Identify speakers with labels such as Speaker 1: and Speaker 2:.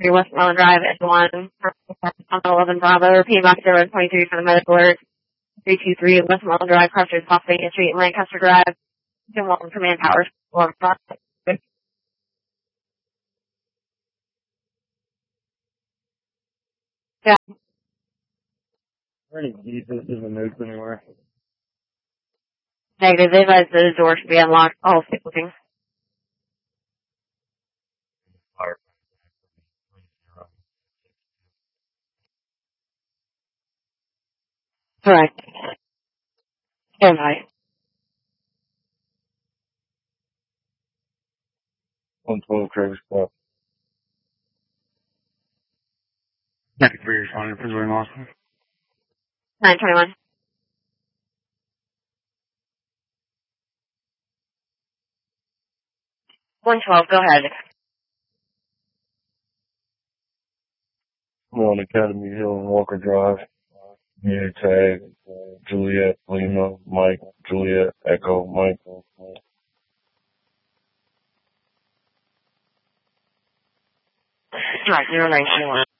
Speaker 1: West Marlin Drive, S1, on 11 Bravo, repeat box 023 for the medical alert, 323 West Marlin Drive, Crossroads, Pennsylvania Street, Lancaster Drive, Jim Walton for manpower. Yeah.
Speaker 2: Are any defenses and notes anywhere?
Speaker 1: Negative. They advise the door should be unlocked. All safe looking. Correct. Stand by.
Speaker 2: 112 Travis Club. Thank you for your responding, President Austin.
Speaker 1: 921. $112, go ahead.
Speaker 2: I'm on Academy Hill and Walker Drive. New tag, Juliet, Lima, Mike, Juliet, Echo, Mike.
Speaker 1: Right, 0921.